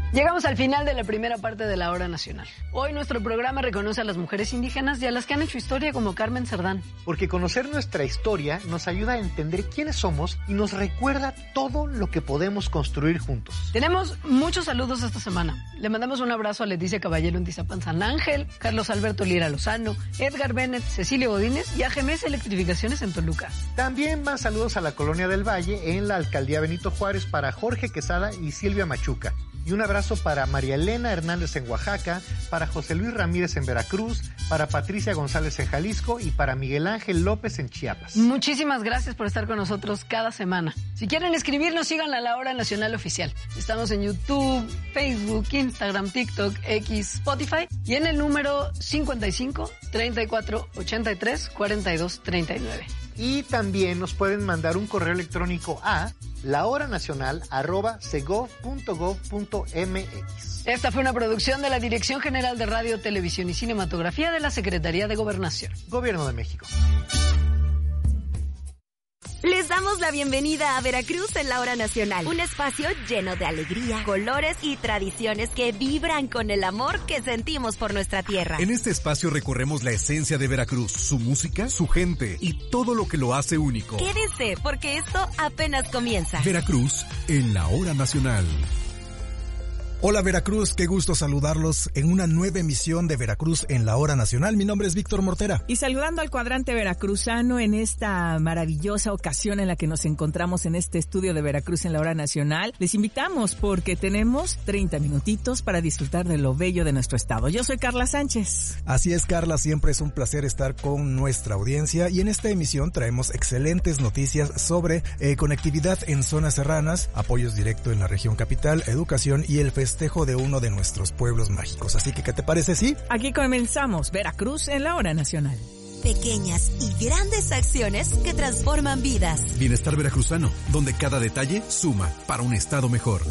Llegamos al final de la primera parte de la Hora Nacional. Hoy nuestro programa reconoce a las mujeres indígenas y a las que han hecho historia como Carmen Cerdán. Porque conocer nuestra historia nos ayuda a entender quiénes somos y nos recuerda todo lo que podemos construir juntos. Tenemos muchos saludos esta semana. Le mandamos un abrazo a Leticia Caballero en Tizapán San Ángel, Carlos Alberto Lira Lozano, Edgar Bennett, Cecilio Godínez y a GMS Electrificaciones en Toluca. También van saludos a la Colonia del Valle en la Alcaldía Benito Juárez para Jorge Quesada y Silvia Machuca. Y un abrazo para María Elena Hernández en Oaxaca, para José Luis Ramírez en Veracruz, para Patricia González en Jalisco y para Miguel Ángel López en Chiapas. Muchísimas gracias por estar con nosotros cada semana. Si quieren escribirnos, sigan a La Hora Nacional Oficial. Estamos en YouTube, Facebook, Instagram, TikTok, X, Spotify y en el número 55 34 83 42 39. Y también nos pueden mandar un correo electrónico a lahoranacional@segov.gov.mx. Esta fue una producción de la Dirección General de Radio, Televisión y Cinematografía de la Secretaría de Gobernación. Gobierno de México. Les damos la bienvenida a Veracruz en la Hora Nacional, un espacio lleno de alegría, colores y tradiciones que vibran con el amor que sentimos por nuestra tierra. En este espacio recorremos la esencia de Veracruz, su música, su gente y todo lo que lo hace único. Quédense, porque esto apenas comienza. Veracruz en la Hora Nacional. Hola Veracruz, qué gusto saludarlos en una nueva emisión de Veracruz en la Hora Nacional. Mi nombre es Víctor Mortera. Y saludando al cuadrante veracruzano en esta maravillosa ocasión en la que nos encontramos en este estudio de Veracruz en la Hora Nacional, les invitamos porque tenemos 30 minutitos para disfrutar de lo bello de nuestro estado. Yo soy Carla Sánchez. Así es, Carla, siempre es un placer estar con nuestra audiencia y en esta emisión traemos excelentes noticias sobre conectividad en zonas serranas, apoyos directos en la región capital, educación y el festejo de uno de nuestros pueblos mágicos. Así que, ¿qué te parece, sí? Aquí comenzamos Veracruz en la Hora Nacional. Pequeñas y grandes acciones que transforman vidas. Bienestar veracruzano, donde cada detalle suma para un estado mejor.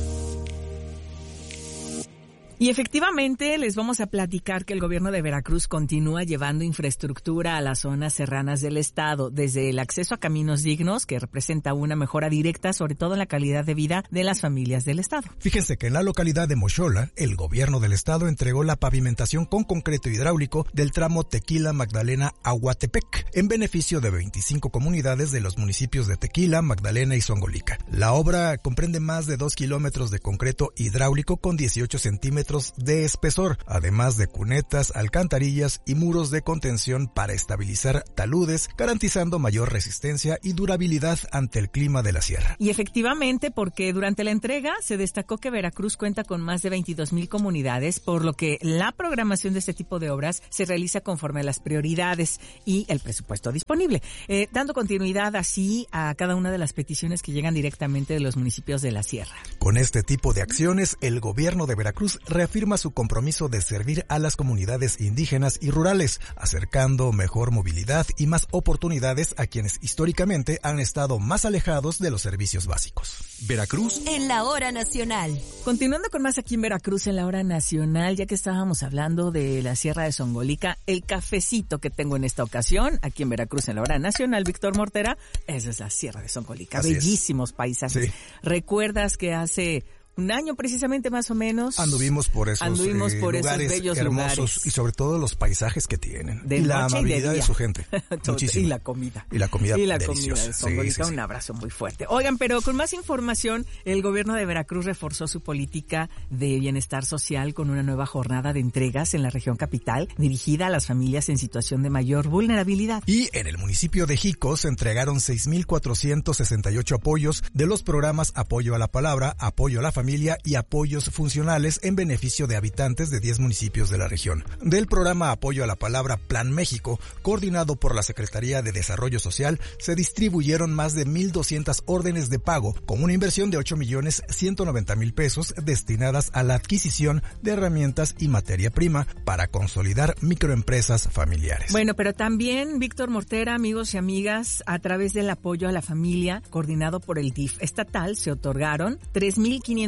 Y efectivamente les vamos a platicar que el gobierno de Veracruz continúa llevando infraestructura a las zonas serranas del estado, desde el acceso a caminos dignos, que representa una mejora directa, sobre todo en la calidad de vida de las familias del estado. Fíjense que en la localidad de Mochola, el gobierno del estado entregó la pavimentación con concreto hidráulico del tramo Tequila Magdalena Aguatepec, en beneficio de 25 comunidades de los municipios de Tequila, Magdalena y Zongolica. La obra comprende más de 2 kilómetros de concreto hidráulico con 18 centímetros de espesor, además de cunetas, alcantarillas y muros de contención para estabilizar taludes, garantizando mayor resistencia y durabilidad ante el clima de la sierra. Y efectivamente, porque durante la entrega se destacó que Veracruz cuenta con más de 22,000 comunidades, por lo que la programación de este tipo de obras se realiza conforme a las prioridades y el presupuesto disponible, dando continuidad así a cada una de las peticiones que llegan directamente de los municipios de la sierra. Con este tipo de acciones, el gobierno de Veracruz reafirma su compromiso de servir a las comunidades indígenas y rurales, acercando mejor movilidad y más oportunidades a quienes históricamente han estado más alejados de los servicios básicos. Veracruz en la Hora Nacional. Continuando con más aquí en Veracruz en la Hora Nacional, ya que estábamos hablando de la Sierra de Zongolica, el cafecito que tengo en esta ocasión, aquí en Veracruz en la Hora Nacional, Víctor Mortera, esa es la Sierra de Zongolica. Así Bellísimos es. Paisajes. Sí. ¿Recuerdas que hace un año precisamente más o menos anduvimos por esos lugares bellos hermosos lugares. Y sobre todo los paisajes que tienen de y la amabilidad de su gente. Muchísimo. Y la comida deliciosa. De Zongolica, sí. Un abrazo muy fuerte. Oigan, pero con más información, el gobierno de Veracruz reforzó su política de bienestar social con una nueva jornada de entregas en la región capital dirigida a las familias en situación de mayor vulnerabilidad. Y en el municipio de Jico se entregaron 6,468 apoyos de los programas Apoyo a la Palabra, Apoyo a la Familia y apoyos funcionales en beneficio de habitantes de 10 municipios de la región. Del programa Apoyo a la Palabra Plan México, coordinado por la Secretaría de Desarrollo Social, se distribuyeron más de 1,200 órdenes de pago con una inversión de 8,190,000 pesos destinadas a la adquisición de herramientas y materia prima para consolidar microempresas familiares. Bueno, pero también, Víctor Mortera, amigos y amigas, a través del apoyo a la familia coordinado por el DIF estatal, se otorgaron 3,500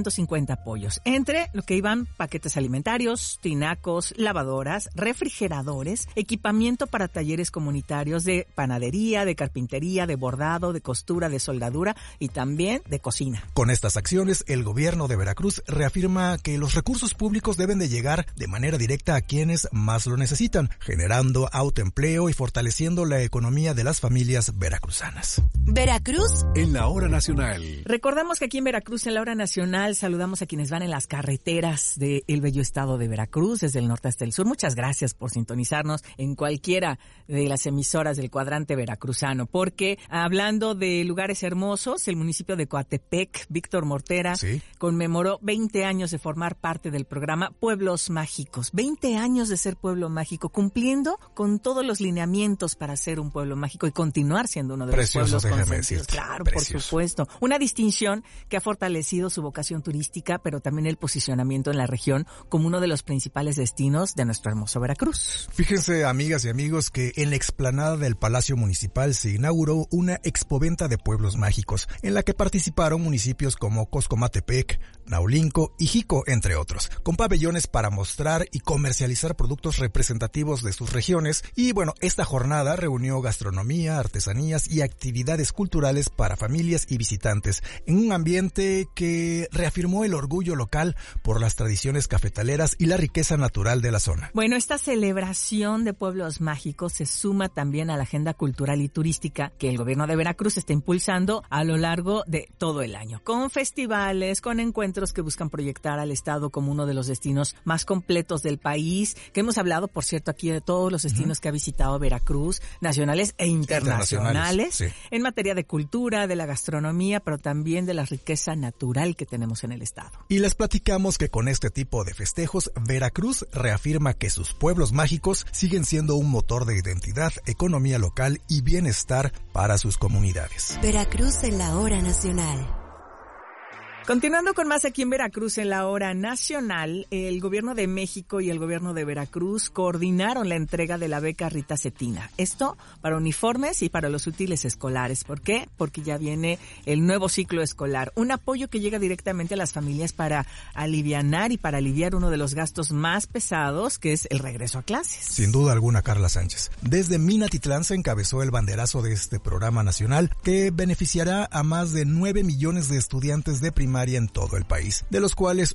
150 apoyos, entre lo que iban paquetes alimentarios, tinacos, lavadoras, refrigeradores, equipamiento para talleres comunitarios de panadería, de carpintería, de bordado, de costura, de soldadura y también de cocina. Con estas acciones, el gobierno de Veracruz reafirma que los recursos públicos deben de llegar de manera directa a quienes más lo necesitan, generando autoempleo y fortaleciendo la economía de las familias veracruzanas. Veracruz en la hora nacional. Recordamos que aquí en Veracruz, en la hora nacional, saludamos a quienes van en las carreteras del bello estado de Veracruz, desde el norte hasta el sur. Muchas gracias por sintonizarnos en cualquiera de las emisoras del cuadrante veracruzano, porque hablando de lugares hermosos, el municipio de Coatepec, Víctor Mortera, conmemoró 20 años de formar parte del programa Pueblos Mágicos. 20 años de ser pueblo mágico, cumpliendo con todos los lineamientos para ser un pueblo mágico y continuar siendo uno de los pueblos consentidos. Claro, precioso. Por supuesto. Una distinción que ha fortalecido su vocación turística, pero también el posicionamiento en la región como uno de los principales destinos de nuestro hermoso Veracruz. Fíjense, amigas y amigos, que en la explanada del Palacio Municipal se inauguró una expoventa de pueblos mágicos, en la que participaron municipios como Coscomatepec, Naulinco y Jico, entre otros, con pabellones para mostrar y comercializar productos representativos de sus regiones. Y bueno, esta jornada reunió gastronomía, artesanías y actividades culturales para familias y visitantes, en un ambiente que reafirmó el orgullo local por las tradiciones cafetaleras y la riqueza natural de la zona. Bueno, esta celebración de pueblos mágicos se suma también a la agenda cultural y turística que el gobierno de Veracruz está impulsando a lo largo de todo el año, con festivales, con encuentros que buscan proyectar al estado como uno de los destinos más completos del país, que hemos hablado, por cierto, aquí de todos los destinos que ha visitado Veracruz, nacionales e internacionales, en materia de cultura, de la gastronomía, pero también de la riqueza natural que tenemos en el estado. Y les platicamos que con este tipo de festejos, Veracruz reafirma que sus pueblos mágicos siguen siendo un motor de identidad, economía local y bienestar para sus comunidades. Veracruz en la hora nacional. Continuando con más aquí en Veracruz en la hora nacional, el gobierno de México y el gobierno de Veracruz coordinaron la entrega de la beca Rita Cetina. Esto para uniformes y para los útiles escolares. ¿Por qué? Porque ya viene el nuevo ciclo escolar. Un apoyo que llega directamente a las familias para alivianar y para aliviar uno de los gastos más pesados, que es el regreso a clases. Sin duda alguna, Carla Sánchez. Desde Minatitlán se encabezó el banderazo de este programa nacional que beneficiará a más de 9 millones de estudiantes de primaria en todo el país, de los cuales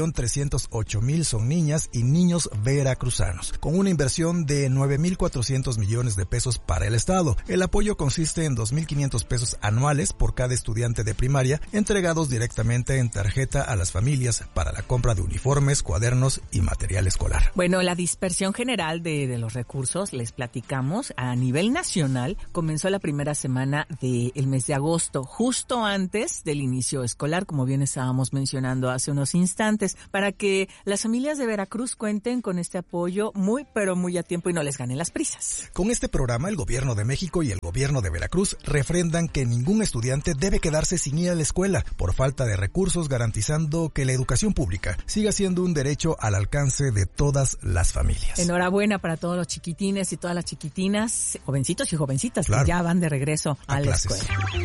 1.308.000 son niñas y niños veracruzanos, con una inversión de 9.400 millones de pesos para el estado. El apoyo consiste en 2.500 pesos anuales por cada estudiante de primaria, entregados directamente en tarjeta a las familias para la compra de uniformes, cuadernos y material escolar. Bueno, la dispersión general de los recursos, les platicamos, a nivel nacional, comenzó la primera semana del mes de agosto, justo antes del inicio escolar, como bien estábamos mencionando hace unos instantes, para que las familias de Veracruz cuenten con este apoyo muy, pero muy a tiempo y no les ganen las prisas. Con este programa, el gobierno de México y el gobierno de Veracruz refrendan que ningún estudiante debe quedarse sin ir a la escuela por falta de recursos, garantizando que la educación pública siga siendo un derecho al alcance de todas las familias. Enhorabuena para todos los chiquitines y todas las chiquitinas, jovencitos y jovencitas, claro, que ya van de regreso a la escuela.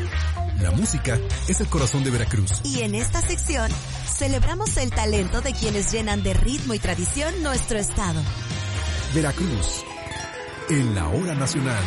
La música es el corazón de Veracruz. Y en esta sección celebramos el talento de quienes llenan de ritmo y tradición nuestro estado. Veracruz en la hora nacional.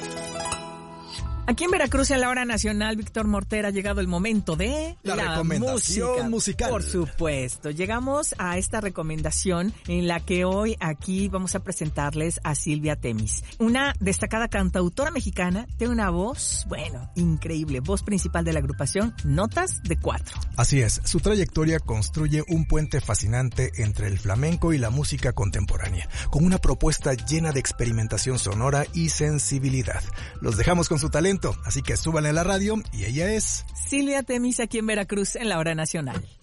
Aquí en Veracruz, en la hora nacional, Víctor Mortera, ha llegado el momento de la recomendación musical. Por supuesto, llegamos a esta recomendación en la que hoy aquí vamos a presentarles a Silvia Temis, una destacada cantautora mexicana, tiene una voz, bueno, increíble, voz principal de la agrupación Notas de Cuatro. Así es, su trayectoria construye un puente fascinante entre el flamenco y la música contemporánea, con una propuesta llena de experimentación sonora y sensibilidad. Los dejamos con su talento, así que súbanle a la radio y ella es Silvia Temis aquí en Veracruz en la hora nacional.